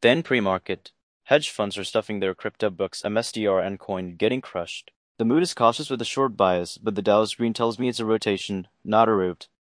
Then pre-market. Hedge funds are stuffing their crypto books, MSTR and Coin, getting crushed. The mood is cautious with a short bias, but the Dallas Green tells me it's a rotation, not a root.